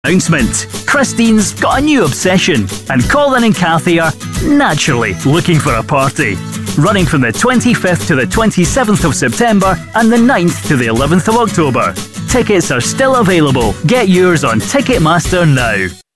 Announcement. Christine's got a new obsession, and Colin and Kathy are naturally looking for a party. Running from the 25th to the 27th of September and the 9th to the 11th of October. Tickets are still available. Get yours on Ticketmaster now.